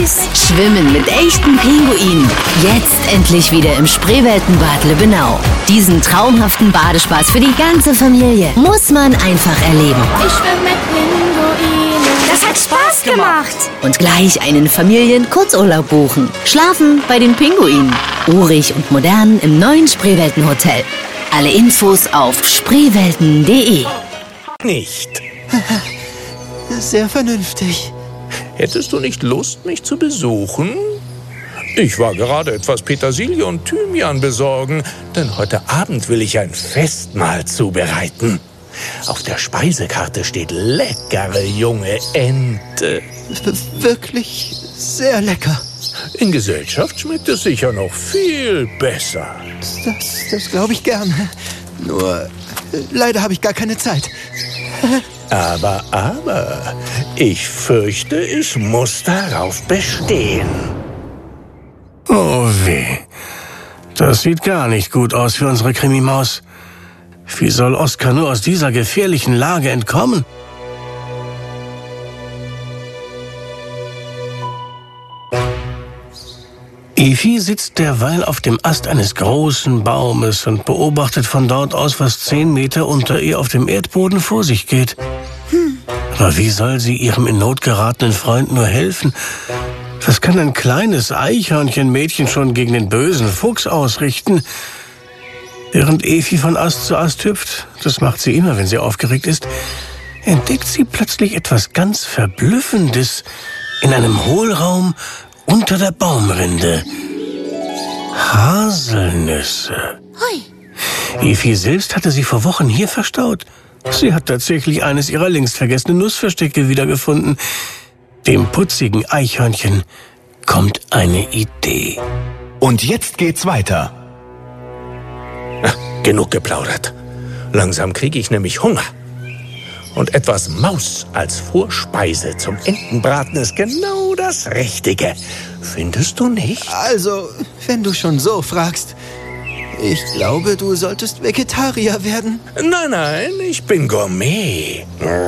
süß. Schwimmen mit echten Pinguinen. Jetzt endlich wieder im Spreeweltenbad Lübbenau. Diesen traumhaften Badespaß für die ganze Familie muss man einfach erleben. Ich schwimme mit Pinguinen. Das hat Spaß gemacht. Und gleich einen Familien-Kurzurlaub buchen. Schlafen bei den Pinguinen. Urig und modern im neuen Spreeweltenhotel. Alle Infos auf spreewelten.de. Nicht. Sehr vernünftig. Hättest du nicht Lust, mich zu besuchen? Ich war gerade etwas Petersilie und Thymian besorgen, denn heute Abend will ich ein Festmahl zubereiten. Auf der Speisekarte steht leckere junge Ente. Wirklich sehr lecker. In Gesellschaft schmeckt es sicher noch viel besser. Das glaube ich gern. Nur, leider habe ich gar keine Zeit. Aber, ich fürchte, ich muss darauf bestehen. Oh weh, das sieht gar nicht gut aus für unsere Krimimaus. Wie soll Oskar nur aus dieser gefährlichen Lage entkommen? Efi sitzt derweil auf dem Ast eines großen Baumes und beobachtet von dort aus, was 10 Meter unter ihr auf dem Erdboden vor sich geht. Aber wie soll sie ihrem in Not geratenen Freund nur helfen? Was kann ein kleines Eichhörnchenmädchen schon gegen den bösen Fuchs ausrichten? Während Efi von Ast zu Ast hüpft, das macht sie immer, wenn sie aufgeregt ist, entdeckt sie plötzlich etwas ganz Verblüffendes in einem Hohlraum unter der Baumrinde. Haselnüsse. Hui. Efi selbst hatte sie vor Wochen hier verstaut. Sie hat tatsächlich eines ihrer längst vergessenen Nussverstecke wiedergefunden. Dem putzigen Eichhörnchen kommt eine Idee. Und jetzt geht's weiter. Genug geplaudert. Langsam kriege ich nämlich Hunger. Und etwas Maus als Vorspeise zum Entenbraten ist genau das Richtige. Findest du nicht? Also, wenn du schon so fragst. Ich glaube, du solltest Vegetarier werden. Nein, ich bin Gourmet.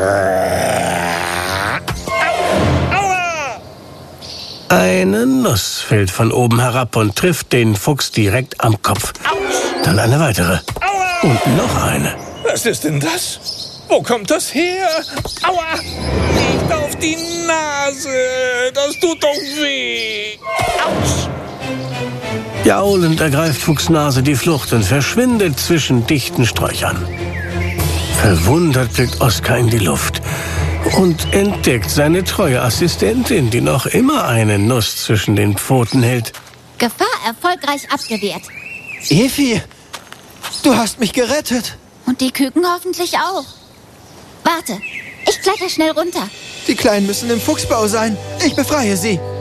Aua! Eine Nuss fällt von oben herab und trifft den Fuchs direkt am Kopf. Dann eine weitere. Und noch eine. Was ist denn das? Wo kommt das her? Aua! Nicht auf die Nase! Das tut doch weh! Autsch! Jaulend ergreift Fuchsnase die Flucht und verschwindet zwischen dichten Sträuchern. Verwundert blickt Oskar in die Luft und entdeckt seine treue Assistentin, die noch immer eine Nuss zwischen den Pfoten hält. Gefahr erfolgreich abgewehrt. Efi, du hast mich gerettet. Und die Küken hoffentlich auch. Warte, ich kletter schnell runter. Die Kleinen müssen im Fuchsbau sein. Ich befreie sie.